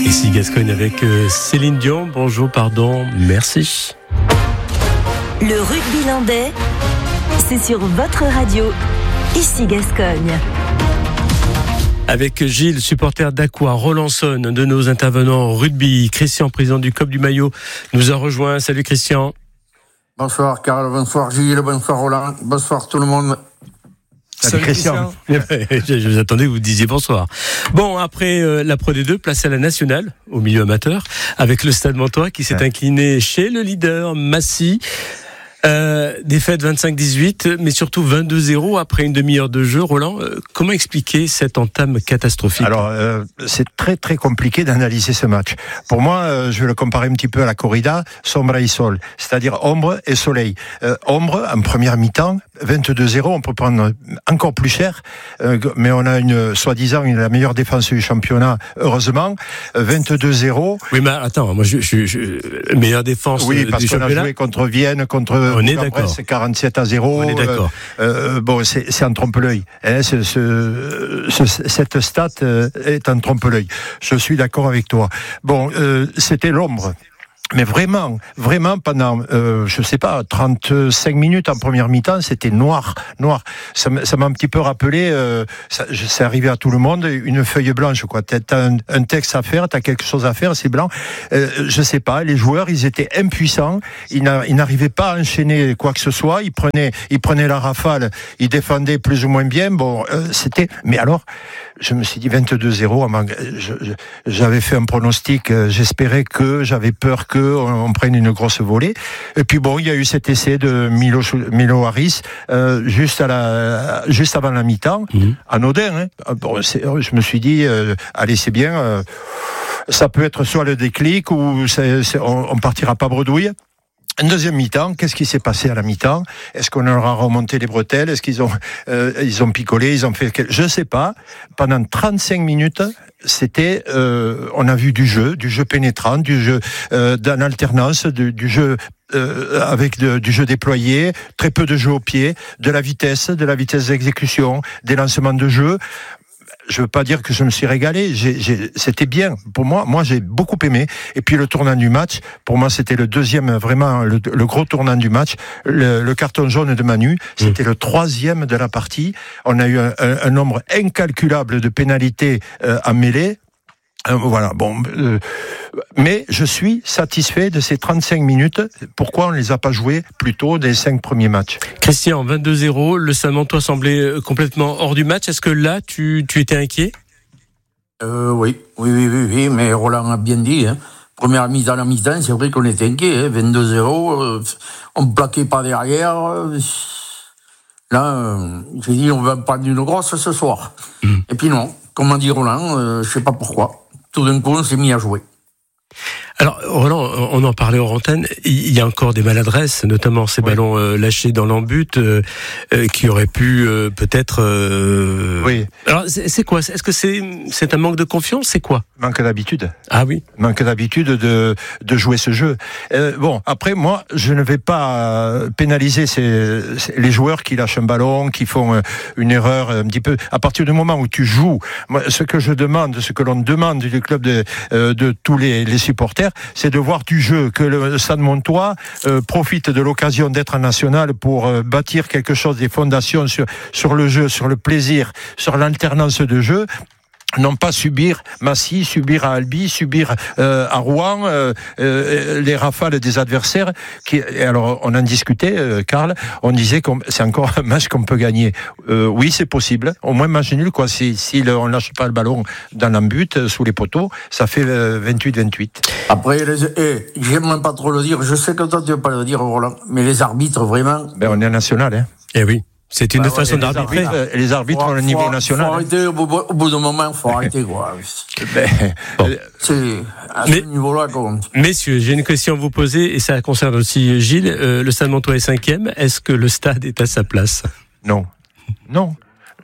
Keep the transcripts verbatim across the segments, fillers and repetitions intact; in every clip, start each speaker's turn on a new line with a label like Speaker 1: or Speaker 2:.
Speaker 1: Ici Gascogne avec Céline Dion. Bonjour, pardon, merci.
Speaker 2: Le rugby landais, c'est sur votre radio. Ici Gascogne.
Speaker 1: Avec Gilles, supporter d'Aqua, Rolançon, de nos intervenants rugby. Christian, président du C O P du Maillot, nous a rejoint. Salut Christian.
Speaker 3: Bonsoir Karl, bonsoir Gilles, bonsoir Roland, bonsoir tout le monde.
Speaker 1: Salut, Salut Christian. Christian. Je vous attendais que vous disiez bonsoir. Bon, après euh, la Pro D deux, place à la nationale, au milieu amateur, avec le Stade Montois qui s'est ouais. incliné chez le leader Massy. Euh, défaite vingt-cinq dix-huit, mais surtout vingt-deux zéro après une demi-heure de jeu. Roland, euh, comment expliquer cette entame catastrophique ?
Speaker 4: Alors, euh, c'est très très compliqué d'analyser ce match. Pour moi, euh, je vais le comparer un petit peu à la corrida, sombra y sol, c'est-à-dire ombre et soleil. Euh, ombre, en première mi-temps, vingt-deux zéro, on peut prendre encore plus cher, euh, mais on a une, soi-disant, une, la meilleure défense du championnat, heureusement, vingt-deux zéro.
Speaker 1: Oui, mais attends, moi, je suis meilleure défense
Speaker 4: oui,
Speaker 1: du
Speaker 4: parce qu'on
Speaker 1: championnat.
Speaker 4: a joué contre Vienne, contre
Speaker 1: on est d'accord.
Speaker 4: C'est quarante-sept à zéro.
Speaker 1: On est d'accord.
Speaker 4: Euh, euh, bon, c'est, c'est un trompe-l'œil. Hein, ce, ce, ce, cette stat euh, est un trompe-l'œil. Je suis d'accord avec toi. Bon, euh, c'était l'ombre. Mais vraiment, vraiment pendant, euh, je sais pas, trente-cinq minutes en première mi-temps, c'était noir, noir. Ça, ça m'a un petit peu rappelé, euh, ça, c'est arrivé à tout le monde, une feuille blanche, quoi. T'as un, un texte à faire, t'as quelque chose à faire, c'est blanc. Euh, je sais pas, les joueurs, ils étaient impuissants, ils, n'a, ils n'arrivaient pas à enchaîner quoi que ce soit, ils prenaient, ils prenaient la rafale, ils défendaient plus ou moins bien. Bon, euh, c'était. Mais alors, je me suis dit vingt-deux zéro. Je, je, j'avais fait un pronostic, euh, j'espérais que, j'avais peur que on prenne une grosse volée. Et puis bon, il y a eu cet essai de Milo, Milo Harris euh, juste à la, juste avant la mi-temps, mmh. anodin. Hein. Bon, c'est, je me suis dit, euh, allez, c'est bien. Euh, ça peut être soit le déclic ou c'est, c'est, on, on partira pas bredouille. Un deuxième mi-temps, qu'est-ce qui s'est passé à la mi-temps ? Est-ce qu'on leur a remonté les bretelles ? Est-ce qu'ils ont, euh, ils ont picolé ? Ils ont fait, je sais pas. Pendant trente-cinq minutes, c'était, euh, on a vu du jeu, du jeu pénétrant, du jeu euh, en alternance, du, du jeu euh, avec de, du jeu déployé, très peu de jeu au pied, de la vitesse, de la vitesse d'exécution, des lancements de jeu. Je veux pas dire que je me suis régalé. J'ai, j'ai, c'était bien pour moi. Moi, j'ai beaucoup aimé. Et puis le tournant du match, pour moi, c'était le deuxième, vraiment le, le gros tournant du match. Le, le carton jaune de Manu, c'était mmh. le troisième de la partie. On a eu un, un, un nombre incalculable de pénalités euh, à mêlée. Euh, voilà, bon, euh, mais je suis satisfait de ces trente-cinq minutes. Pourquoi on ne les a pas jouées plus tôt des cinq premiers matchs ?
Speaker 1: Christian, vingt-deux zéro, le Stade Montois semblait complètement hors du match. Est-ce que là, tu, tu étais inquiet ?
Speaker 3: euh, oui, oui, oui, oui, oui, mais Roland a bien dit. Hein. Première mise à la mi-temps, c'est vrai qu'on était inquiet. Hein. vingt-deux zéro, euh, on ne plaquait pas derrière. Euh, là, euh, j'ai dit, on va prendre une grosse ce soir. Mmh. Et puis non, comme a dit Roland, euh, je ne sais pas pourquoi. Tout d'un coup, on s'est mis à jouer.
Speaker 1: Alors, Roland, on en parlait hors antenne, il y a encore des maladresses, notamment ces oui. ballons euh, lâchés dans l'embut euh, euh, qui auraient pu euh, peut-être... Euh...
Speaker 4: Oui.
Speaker 1: Alors, c'est, c'est quoi ? Est-ce que c'est, c'est un manque de confiance ? C'est quoi ?
Speaker 4: Manque d'habitude.
Speaker 1: Ah oui.
Speaker 4: Manque d'habitude de, de jouer ce jeu. Euh, bon, après, moi, je ne vais pas pénaliser ces, ces, les joueurs qui lâchent un ballon, qui font une erreur un petit peu... À partir du moment où tu joues, moi, ce que je demande, ce que l'on demande du club de, euh, de tous les, les supporters, c'est de voir du jeu, que le Stade Montois euh, profite de l'occasion d'être en national pour euh, bâtir quelque chose, des fondations sur, sur le jeu, sur le plaisir, sur l'alternance de jeu. Non pas subir Massy, subir à Albi, subir euh, à Rouen euh, euh, les rafales des adversaires. Qui, alors on en discutait, euh, Karl, on disait que c'est encore un match qu'on peut gagner. Euh, oui, c'est possible. Au moins match nul, quoi. Si, si le, on lâche pas le ballon dans l'embut, euh, sous les poteaux, ça fait euh, vingt-huit vingt-huit.
Speaker 3: Après, les, eh, j'aime pas trop le dire. Je sais que toi tu veux pas le dire, Roland, mais les arbitres vraiment.
Speaker 4: Ben on est national, hein.
Speaker 1: Eh oui. C'est une bah, façon
Speaker 4: ouais,
Speaker 1: d'arbitrer.
Speaker 4: Les arbitres, les arbitres
Speaker 3: faut,
Speaker 4: au niveau
Speaker 3: faut,
Speaker 4: national.
Speaker 3: Faut arrêter, au, bout, au bout d'un moment, il faut arrêter, quoi.
Speaker 4: Ben,
Speaker 3: bon. C'est à
Speaker 1: mais,
Speaker 3: ce niveau-là qu'on...
Speaker 1: Messieurs, j'ai une question à vous poser, et ça concerne aussi Gilles. Euh, le Stade Montois est cinquième. Est-ce que le stade est à sa place ?
Speaker 4: Non. Non.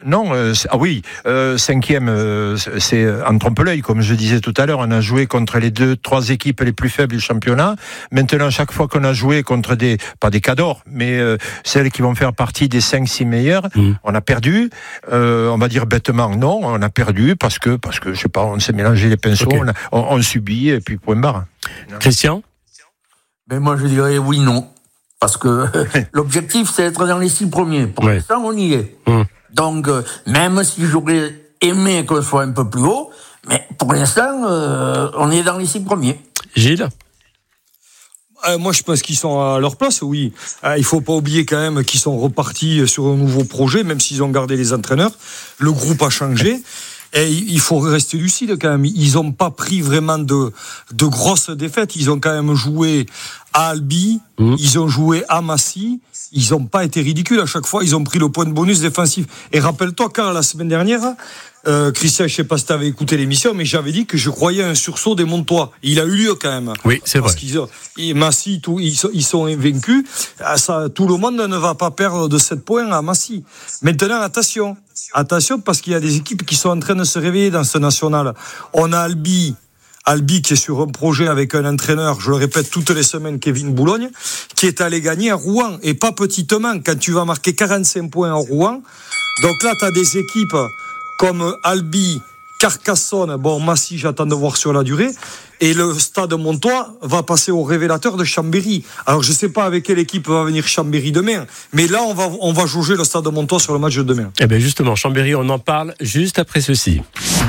Speaker 4: non, euh, ah oui, euh, cinquième, euh, c'est en trompe-l'œil, comme je disais tout à l'heure. On a joué contre les deux, trois équipes les plus faibles du championnat. Maintenant, chaque fois qu'on a joué contre des, pas des cadors, mais euh, celles qui vont faire partie des cinq, six meilleurs, mmh. on a perdu. Euh, on va dire bêtement, non, on a perdu parce que, parce que, je sais pas, on s'est mélangé les pinceaux, okay. on, a, on, on subit et puis point barre.
Speaker 1: Christian?
Speaker 3: Ben moi, je dirais oui, non. Parce que l'objectif, c'est d'être dans les six premiers. Pour ouais. l'instant, on y est. Mmh. Donc, euh, même si j'aurais aimé qu'on soit un peu plus haut, mais pour l'instant, euh, on est dans les six premiers.
Speaker 1: Gilles ?
Speaker 5: Euh, moi, je pense qu'ils sont à leur place, oui. Euh, il faut pas oublier quand même qu'ils sont repartis sur un nouveau projet, même s'ils ont gardé les entraîneurs. Le groupe a changé. Et il faut rester lucide quand même. Ils n'ont pas pris vraiment de, de grosses défaites. Ils ont quand même joué à Albi, mmh. ils ont joué à Massy. Ils n'ont pas été ridicules à chaque fois. Ils ont pris le point de bonus défensif. Et rappelle-toi, quand la semaine dernière, euh, Christian, je ne sais pas si tu avais écouté l'émission, mais j'avais dit que je croyais à un sursaut des Montois. Il a eu lieu quand même.
Speaker 1: Oui, c'est
Speaker 5: Parce
Speaker 1: vrai.
Speaker 5: Qu'ils ont, et Massy, tout, ils, sont, ils sont invaincus. Ça, tout le monde ne va pas perdre de sept points à Massy. Maintenant, attention. Attention, parce qu'il y a des équipes qui sont en train de se réveiller dans ce national. On a Albi. Albi qui est sur un projet avec un entraîneur, je le répète toutes les semaines, Kevin Boulogne, qui est allé gagner à Rouen, et pas petitement, quand tu vas marquer quarante-cinq points à Rouen. Donc là, tu as des équipes comme Albi, Carcassonne, bon, Massy, j'attends de voir sur la durée, et le stade Montois va passer au révélateur de Chambéry. Alors, je ne sais pas avec quelle équipe va venir Chambéry demain, mais là, on va, on va jauger le stade Montois sur le match de demain.
Speaker 1: Eh bien, justement, Chambéry, on en parle juste après ceci.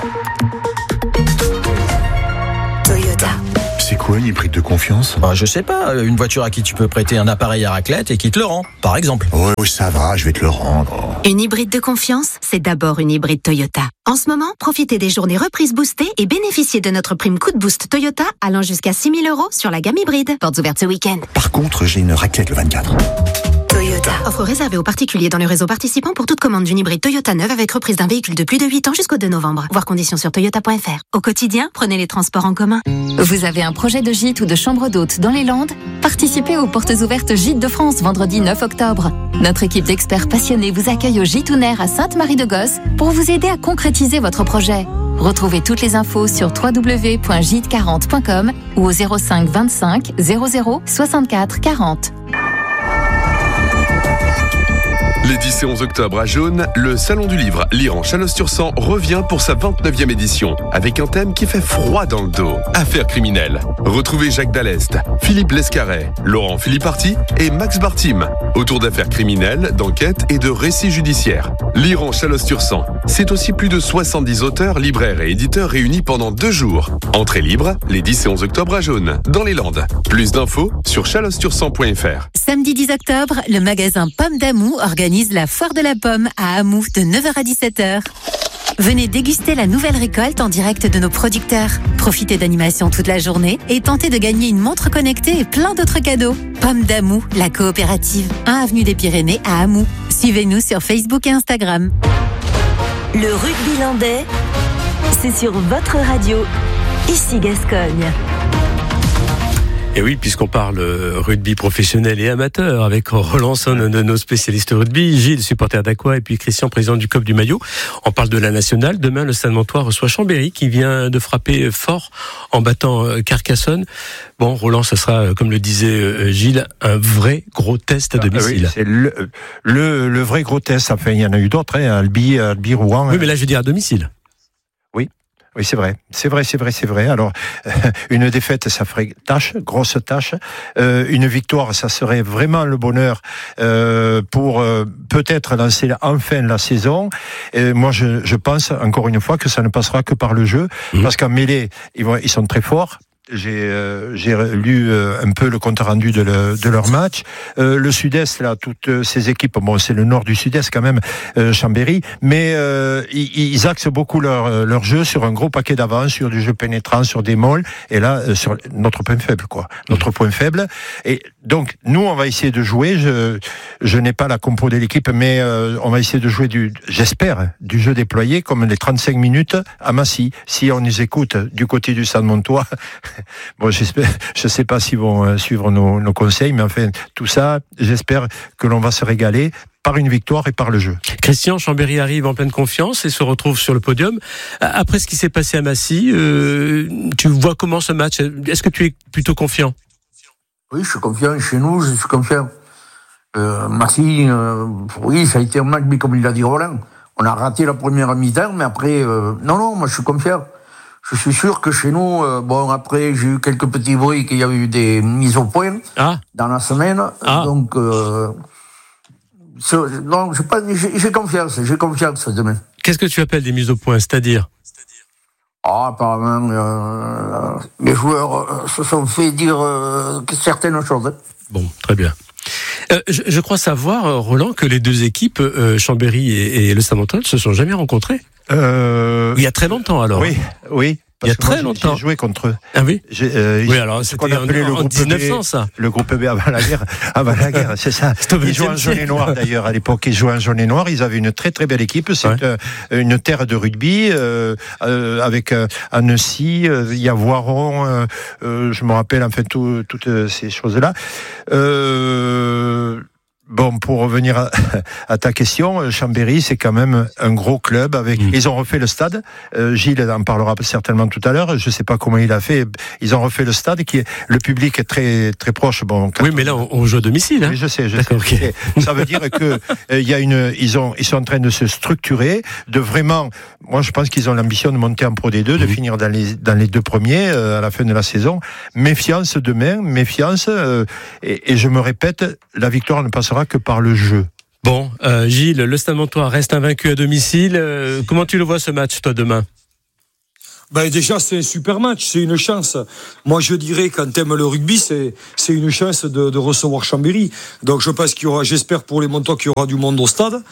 Speaker 6: C'est quoi une hybride de confiance ?
Speaker 7: Bah, je sais pas, une voiture à qui tu peux prêter un appareil à raclette et qui te le rend, par exemple.
Speaker 6: Oui, oui, ça va, je vais te le rendre.
Speaker 8: Une hybride de confiance, c'est d'abord une hybride Toyota. En ce moment, profitez des journées reprises boostées et bénéficiez de notre prime coup de boost Toyota allant jusqu'à six mille euros sur la gamme hybride. Portes ouvertes ce week-end.
Speaker 6: Par contre, j'ai une raclette le vingt-quatre.
Speaker 8: Toyota. Offre réservée aux particuliers dans le réseau participant pour toute commande d'une hybride Toyota neuve avec reprise d'un véhicule de plus de huit ans jusqu'au deux novembre. Voir conditions sur toyota point f r. Au quotidien, prenez les transports en commun.
Speaker 9: Vous avez un projet de gîte ou de chambre d'hôte dans les Landes ? Participez aux portes ouvertes Gîtes de France vendredi neuf octobre. Notre équipe d'experts passionnés vous accueille au Gîte Ouner à Sainte-Marie-de-Gosse pour vous aider à concrétiser votre projet. Retrouvez toutes les infos sur w w w point gîte quarante point com ou au zéro cinq vingt-cinq zéro zéro soixante-quatre quarante.
Speaker 10: Les dix et onze octobre à Jaune, le Salon du Livre Lire en Chalosse-sur-Sang revient pour sa vingt-neuvième édition, avec un thème qui fait froid dans le dos, affaires criminelles. Retrouvez Jacques Dallest, Philippe Lescarret, Laurent Philipparty et Max Bartim, autour d'affaires criminelles, d'enquêtes et de récits judiciaires. Lire en Chalosse-sur-Sang, c'est aussi plus de soixante-dix auteurs, libraires et éditeurs réunis pendant deux jours. Entrée libre, les dix et onze octobre à Jaune, dans les Landes. Plus d'infos sur chalosse sur sang point f r.
Speaker 11: Samedi dix octobre, le magasin Pomme d'Amou organise la foire de la pomme à Amou de neuf heures à dix-sept heures. Venez déguster la nouvelle récolte en direct de nos producteurs. Profitez d'animations toute la journée et tentez de gagner une montre connectée et plein d'autres cadeaux. Pomme d'Amou, la coopérative, un avenue des Pyrénées à Amou. Suivez-nous sur Facebook et Instagram.
Speaker 2: Le rugby landais, c'est sur votre radio, ici Gascogne.
Speaker 1: Et oui, puisqu'on parle rugby professionnel et amateur, avec Roland Son, de nos spécialistes rugby, Gilles, supporter d'Aqua, et puis Christian, président du C O P du Maillot. On parle de la nationale. Demain, le Stade Montois reçoit Chambéry, qui vient de frapper fort en battant Carcassonne. Bon, Roland, ce sera, comme le disait Gilles, un vrai gros test à domicile.
Speaker 4: Ah, oui, c'est le, le, le vrai gros test. Enfin, il y en a eu d'autres, hein, Albi, Albi, Rouen.
Speaker 1: Oui, mais là, je veux dire à domicile.
Speaker 4: Oui. Oui, c'est vrai, c'est vrai, c'est vrai, c'est vrai. Alors, euh, une défaite, ça ferait tâche, grosse tâche. Euh, une victoire, ça serait vraiment le bonheur euh, pour euh, peut-être lancer enfin la saison. Et moi, je, je pense encore une fois que ça ne passera que par le jeu, mmh. parce qu'en mêlée, ils, vont, ils sont très forts. J'ai, euh, j'ai lu euh, un peu le compte rendu de, le, de leur match. Euh, le Sud-Est, là, toutes ces équipes, bon, c'est le nord du Sud-Est quand même, euh, Chambéry, mais euh, ils, ils axent beaucoup leur, leur jeu sur un gros paquet d'avance, sur du jeu pénétrant, sur des molles, et là, euh, sur notre point faible, quoi. Notre point faible. Et donc, nous, on va essayer de jouer. Je, je n'ai pas la compo de l'équipe, mais euh, on va essayer de jouer du, j'espère, du jeu déployé, comme les trente-cinq minutes à Massy. Si on nous écoute du côté du Stade Montois, bon, j'espère, je ne sais pas s'ils vont suivre nos, nos conseils, mais enfin, tout ça, j'espère que l'on va se régaler. par une victoire et par le jeu.
Speaker 1: Christian, Chambéry arrive en pleine confiance et se retrouve sur le podium. Après ce qui s'est passé à Massy, euh, tu vois comment ce match? Est-ce que tu es plutôt confiant?
Speaker 3: Oui, je suis confiant. Chez nous, je suis confiant. Euh, Massy, euh, oui, ça a été un match, mais comme il a dit Roland, on a raté la première mi-temps, mais après, euh, non, non, moi je suis confiant. Je suis sûr que chez nous, euh, bon, après, j'ai eu quelques petits bruits qu'il y a eu des mises au point
Speaker 1: ah.
Speaker 3: dans la semaine. Ah. Donc, euh, non, j'ai, pas, j'ai, j'ai confiance, j'ai confiance demain.
Speaker 1: Qu'est-ce que tu appelles des mises au point, c'est-à-dire?
Speaker 3: Ah, apparemment, euh, les joueurs euh, se sont fait dire euh, certaines choses. Hein.
Speaker 1: Bon, très bien. Euh, je, je crois savoir, Roland, que les deux équipes, euh, Chambéry et, et le Stade Montois, ne se sont jamais rencontrés.
Speaker 4: Euh...
Speaker 1: Il y a très longtemps, alors.
Speaker 4: Oui, oui.
Speaker 1: Il y a très moi, longtemps.
Speaker 4: J'ai joué contre eux.
Speaker 1: Ah oui.
Speaker 4: J'ai, euh,
Speaker 1: oui, alors c'était en,
Speaker 4: le
Speaker 1: en dix-neuf cents, ça.
Speaker 4: Le groupe B avant la guerre. Avant la guerre, c'est ça. Ils jouaient en jaune et noir d'ailleurs. À l'époque, ils jouaient en jaune et noir. Ils avaient une très très belle équipe. C'est ouais. euh, une terre de rugby euh, euh, avec euh, Annecy, euh, il y a Voiron. Euh, euh, je me rappelle enfin tout, toutes euh, ces choses-là. Euh, Bon, pour revenir à, à ta question, Chambéry, c'est quand même un gros club. Avec, mmh. Ils ont refait le stade. Euh, Gilles en parlera certainement tout à l'heure. Je ne sais pas comment il a fait. Ils ont refait le stade. Qui est, le public est très très proche. Bon,
Speaker 1: oui, mais là, on, on joue à domicile. Hein.
Speaker 4: Oui, je sais. Je sais. Okay. Ça veut dire que il euh, y a une. Ils ont. Ils sont en train de se structurer, de vraiment. Moi, je pense qu'ils ont l'ambition de monter en Pro D deux, mmh. de finir dans les dans les deux premiers euh, à la fin de la saison. Méfiance demain, méfiance. Euh, et, et je me répète, la victoire ne passera que par le jeu.
Speaker 1: Bon, euh, Gilles, le Stade Montois reste invaincu à domicile. Euh, comment tu le vois ce match, toi, demain?
Speaker 5: Ben déjà, c'est un super match, c'est une chance. Moi, je dirais, quand t'aimes le rugby, c'est c'est une chance de, de recevoir Chambéry. Donc, je pense qu'il y aura, j'espère pour les Montois qu'il y aura du monde au stade.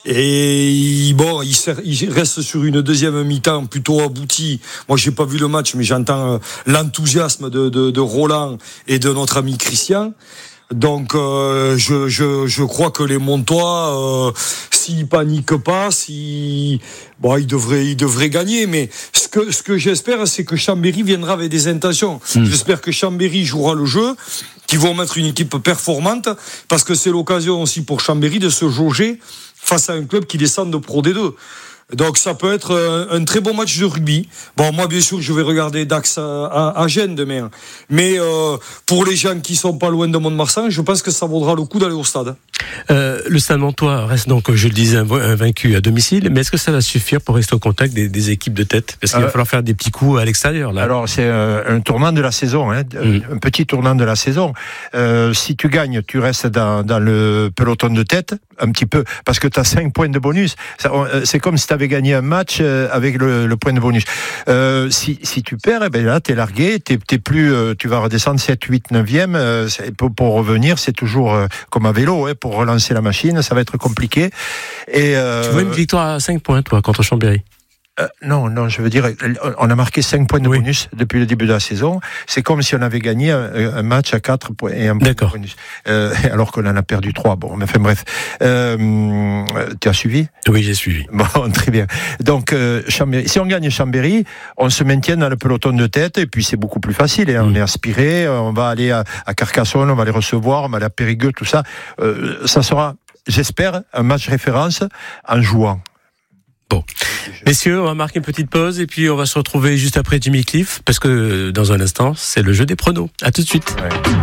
Speaker 5: Et bon, il, sert, il reste sur une deuxième mi-temps plutôt aboutie. Moi, j'ai pas vu le match, mais j'entends l'enthousiasme de, de, de Roland et de notre ami Christian. Donc euh, je, je, je crois que les Montois, euh, s'ils paniquent pas, s'ils, bon, ils devraient, ils devraient gagner. Mais ce que, ce que j'espère, c'est que Chambéry viendra avec des intentions. Mmh. J'espère que Chambéry jouera le jeu, qu'ils vont mettre une équipe performante, parce que c'est l'occasion aussi pour Chambéry de se jauger face à un club qui descend de Pro D deux. Donc ça peut être un, un très bon match de rugby. Bon, moi bien sûr je vais regarder Dax à, à, à Gênes demain, mais euh, pour les gens qui sont pas loin de Mont-de-Marsan, je pense que ça vaudra le coup d'aller au stade.
Speaker 1: Euh, le Stade Montois reste donc, je le disais, invaincu à domicile, mais est-ce que ça va suffire pour rester au contact des, des équipes de tête? Parce qu'il euh, va falloir faire des petits coups à l'extérieur là.
Speaker 4: Alors c'est un, un tournant de la saison, hein, mmh. un petit tournant de la saison. Euh, si tu gagnes, tu restes dans, dans le peloton de tête un petit peu, parce que tu as cinq points de bonus. Ça, c'est comme si tu avais gagné un match avec le, le point de bonus. Euh, si, si tu perds, eh ben là, tu es largué, t'es, t'es plus, euh, tu vas redescendre sept, huit, neuvième. Euh, pour, pour revenir, c'est toujours euh, comme à vélo, hein, pour relancer la machine, ça va être compliqué. Et, euh,
Speaker 1: tu vois une victoire à cinq points, toi, contre Chambéry?
Speaker 4: Euh, non, non, je veux dire, on a marqué cinq points de oui. bonus depuis le début de la saison. C'est comme si on avait gagné un, un match à quatre points et un point de bonus. Euh, alors qu'on en a perdu trois. Bon, enfin bref. Euh, tu as suivi?
Speaker 1: Oui, j'ai suivi.
Speaker 4: Bon, très bien. Donc, euh, Chambéry, si on gagne Chambéry, on se maintient dans le peloton de tête et puis c'est beaucoup plus facile. Hein. Mmh. On est aspiré, on va aller à, à Carcassonne, on va les recevoir, on va aller à Périgueux, tout ça. Euh, ça sera, j'espère, un match référence en jouant.
Speaker 1: Bon. Messieurs, on va marquer une petite pause et puis on va se retrouver juste après Jimmy Cliff parce que dans un instant, c'est le jeu des pronos. À tout de suite. Ouais.